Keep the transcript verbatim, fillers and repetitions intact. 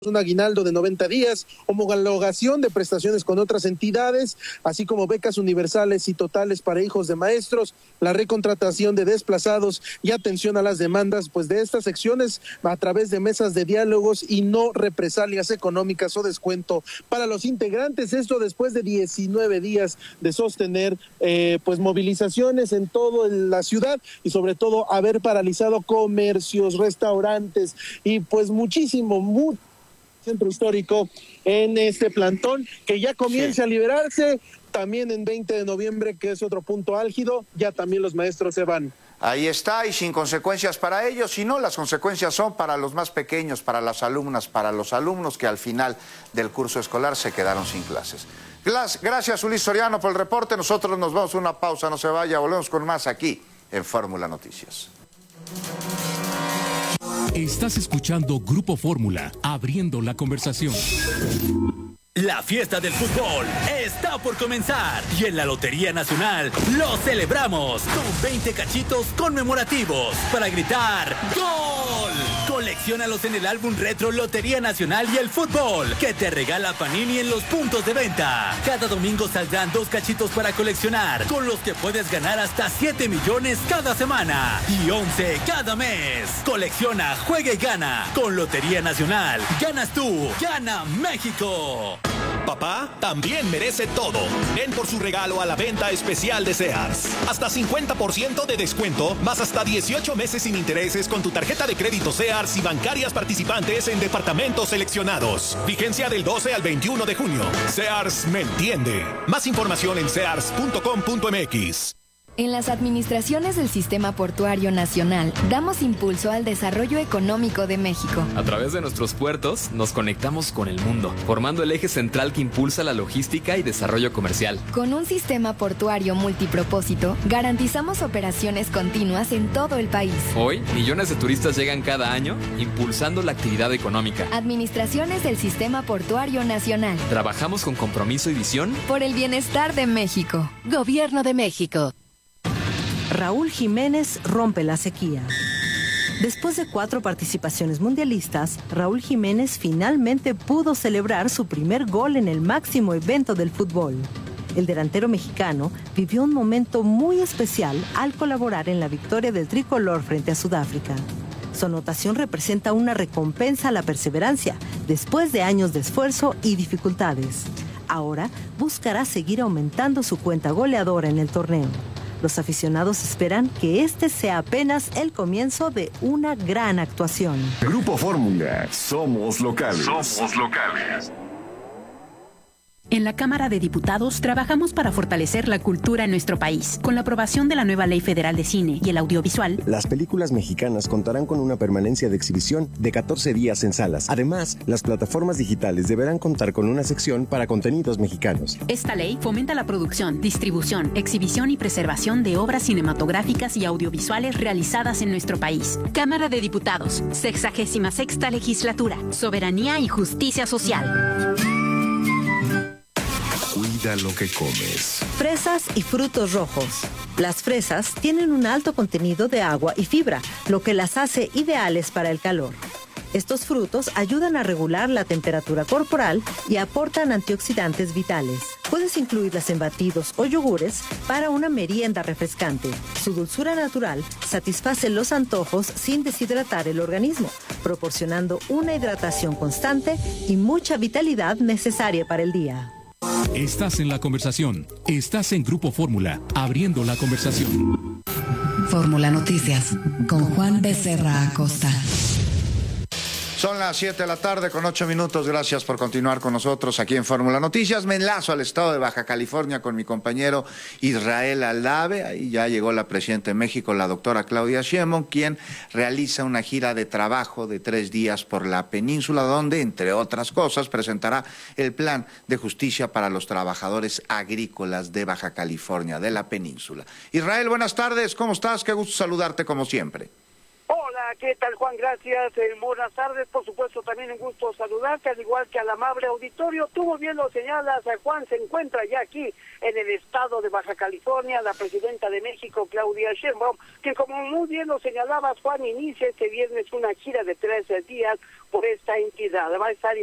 un aguinaldo de noventa días, homologación de prestaciones con otras entidades, así como becas universales y totales para hijos de maestros, la recontratación de desplazados y atención a las demandas pues de estas secciones a través de mesas de diálogos y no represalias económicas o descuento para los integrantes. Esto después de diecinueve días de sostener eh, pues movilizaciones en toda la ciudad y sobre todo haber paralizado comercios, restaurantes y pues muchísimo, mucho centro histórico en este plantón que ya comienza sí. a liberarse. También en veinte de noviembre, que es otro punto álgido, ya también los maestros se van. Ahí está, y sin consecuencias para ellos, sino las consecuencias son para los más pequeños, para las alumnas, para los alumnos que al final del curso escolar se quedaron sin clases. Gracias, Ulises Soriano, por el reporte. Nosotros nos vamos a una pausa, no se vaya, volvemos con más aquí en Fórmula Noticias. Estás escuchando Grupo Fórmula, abriendo la conversación. La fiesta del fútbol está por comenzar y en la Lotería Nacional lo celebramos con veinte cachitos conmemorativos para gritar ¡Gol! Colecciónalos en el álbum retro Lotería Nacional y el fútbol que te regala Panini en los puntos de venta. Cada domingo saldrán dos cachitos para coleccionar, con los que puedes ganar hasta siete millones cada semana y once cada mes. Colecciona, juega y gana. Con Lotería Nacional, ganas tú, gana México. Papá también merece todo. Ven por su regalo a la venta especial de Sears. Hasta cincuenta por ciento de descuento, más hasta dieciocho meses sin intereses con tu tarjeta de crédito Sears y bancarias participantes en departamentos seleccionados. Vigencia del doce al veintiuno de junio. Sears me entiende. Más información en sears punto com punto m x. En las administraciones del Sistema Portuario Nacional, damos impulso al desarrollo económico de México. A través de nuestros puertos, nos conectamos con el mundo, formando el eje central que impulsa la logística y desarrollo comercial. Con un sistema portuario multipropósito, garantizamos operaciones continuas en todo el país. Hoy, millones de turistas llegan cada año, impulsando la actividad económica. Administraciones del Sistema Portuario Nacional. Trabajamos con compromiso y visión por el bienestar de México. Gobierno de México. Raúl Jiménez rompe la sequía. Después de cuatro participaciones mundialistas, Raúl Jiménez finalmente pudo celebrar su primer gol en el máximo evento del fútbol. El delantero mexicano vivió un momento muy especial al colaborar en la victoria del tricolor frente a Sudáfrica. Su anotación representa una recompensa a la perseverancia después de años de esfuerzo y dificultades. Ahora buscará seguir aumentando su cuenta goleadora en el torneo. Los aficionados esperan que este sea apenas el comienzo de una gran actuación. Grupo Fórmula, somos locales. Somos locales. En la Cámara de Diputados trabajamos para fortalecer la cultura en nuestro país. Con la aprobación de la nueva Ley Federal de Cine y el Audiovisual, las películas mexicanas contarán con una permanencia de exhibición de catorce días en salas. Además, las plataformas digitales deberán contar con una sección para contenidos mexicanos. Esta ley fomenta la producción, distribución, exhibición y preservación de obras cinematográficas y audiovisuales realizadas en nuestro país. Cámara de Diputados, sexagésima sexta legislatura, soberanía y justicia social. Cuida lo que comes. Fresas y frutos rojos. Las fresas tienen un alto contenido de agua y fibra, lo que las hace ideales para el calor. Estos frutos ayudan a regular la temperatura corporal y aportan antioxidantes vitales. Puedes incluirlas en batidos o yogures para una merienda refrescante. Su dulzura natural satisface los antojos sin deshidratar el organismo, proporcionando una hidratación constante y mucha vitalidad necesaria para el día. Estás en la conversación. Estás en Grupo Fórmula, abriendo la conversación. Fórmula Noticias, con Juan Becerra Acosta. Son las siete de la tarde con ocho minutos. Gracias por continuar con nosotros aquí en Fórmula Noticias. Me enlazo al estado de Baja California con mi compañero Israel Aldave. Ahí ya llegó la presidenta de México, la doctora Claudia Sheinbaum, quien realiza una gira de trabajo de tres días por la península, donde, entre otras cosas, presentará el plan de justicia para los trabajadores agrícolas de Baja California, de la península. Israel, buenas tardes. ¿Cómo estás? Qué gusto saludarte como siempre. Hola, ¿qué tal, Juan? Gracias, eh, buenas tardes. Por supuesto, también un gusto saludarte, al igual que al amable auditorio. Tú muy bien lo señalas, eh, Juan, se encuentra ya aquí en el estado de Baja California la presidenta de México, Claudia Sheinbaum, que como muy bien lo señalabas, Juan, inicia este viernes una gira de trece días por esta entidad. Va a estar